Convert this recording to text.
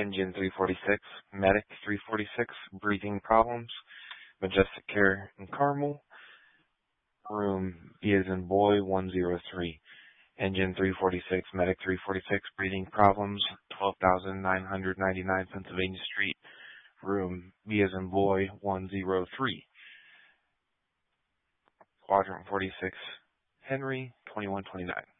Engine 346, Medic 346, breathing problems, Majestic Care in Carmel, room B as in boy 103. Engine 346, Medic 346, breathing problems, 12,999 Pennsylvania Street, room B as in boy 103. Quadrant 46, Henry 2129.